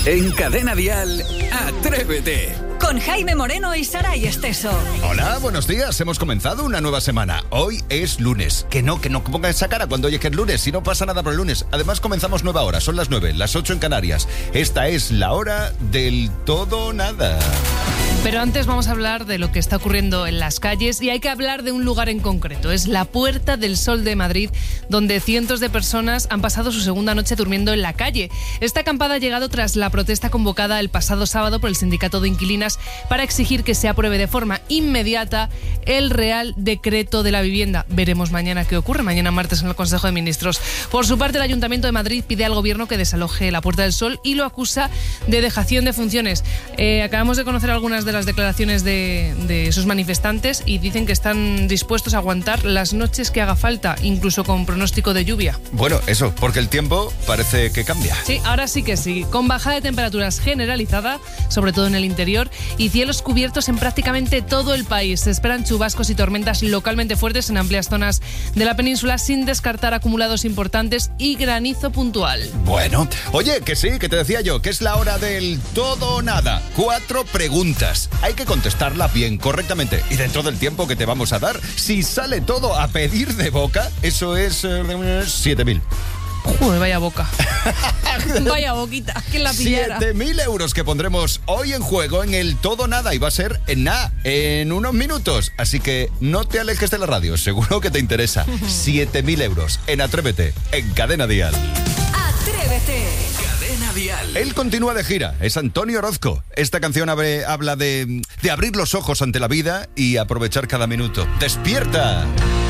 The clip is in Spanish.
En Cadena Dial, Atrévete. Con Jaime Moreno y Saray Esteso. Hola, buenos días. Hemos comenzado una nueva semana. Hoy es lunes. Que no pongan esa cara cuando oye que es lunes. Si no pasa nada por el lunes. Además comenzamos nueva hora. Son las 9, las 8 en Canarias. Esta es la hora del todo nada. Pero antes vamos a hablar de lo que está ocurriendo en las calles y hay que hablar de un lugar en concreto. Es la Puerta del Sol de Madrid, donde cientos de personas han pasado su segunda noche durmiendo en la calle. Esta acampada ha llegado tras la protesta convocada el pasado sábado por el Sindicato de Inquilinas para exigir que se apruebe de forma inmediata el Real Decreto de la Vivienda. Veremos mañana qué ocurre, mañana martes en el Consejo de Ministros. Por su parte, el Ayuntamiento de Madrid pide al Gobierno que desaloje la Puerta del Sol y lo acusa de dejación de funciones. Acabamos de conocer algunas de las declaraciones de esos manifestantes y dicen que están dispuestos a aguantar las noches que haga falta, incluso con pronóstico de lluvia. Bueno, eso, porque el tiempo parece que cambia. Sí, ahora sí que sí. Con bajada de temperaturas generalizada, sobre todo en el interior, y cielos cubiertos en prácticamente todo el país. Se esperan chubascos y tormentas localmente fuertes en amplias zonas de la península, sin descartar acumulados importantes y granizo puntual. Bueno, oye, que sí, que te decía yo, que es la hora del todo o nada. 4 preguntas. Hay que contestarla bien, correctamente. Y dentro del tiempo que te vamos a dar, si sale todo a pedir de boca, eso es 7.000. Joder, vaya boca. Vaya boquita, que la pillara. 7.000 euros que pondremos hoy en juego en el todo nada y va a ser en unos minutos. Así que no te alejes de la radio, seguro que te interesa. 7.000 euros en Atrévete, en Cadena Dial. Atrévete. Cadena Dial. Él continúa de gira, es Antonio Orozco. Esta canción habla de abrir los ojos ante la vida y aprovechar cada minuto. ¡Despierta!